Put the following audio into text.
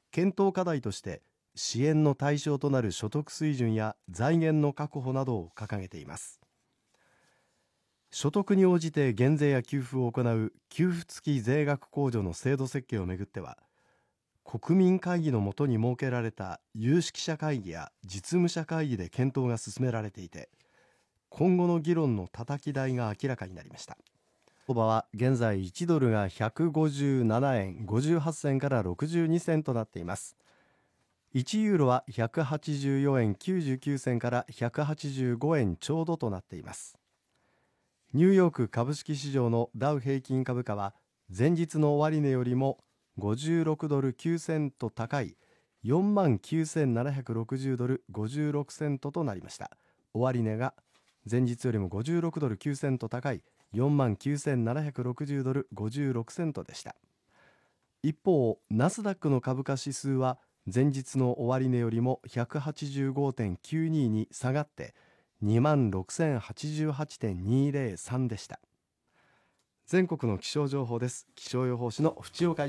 検討課題として支援の対象となる所得水準や財源の確保などを掲げています。所得に応じて減税や給付を行う給付付き税額控除の制度設計をめぐっては、国民会議の下に設けられた有識者会議や実務者会議で検討が進められていて、今後の議論のたたき台が明らかになりました。相場は現在1ドルが157円58銭から62銭となっています。1ユーロは184円99銭から185円ちょうどとなっています。ニューヨーク株式市場のダウ平均株価は前日の終値よりも56ドル9セント高い 49,760 ドル56セントとなりました。終値が前日よりも56ドル9セント高い 49,760 ドル56セントでした。一方、ナスダックの株価指数は前日の終値よりも 185.92 に下がって26,088.203 でした。全国の気象情報です。気象予報士の淵岡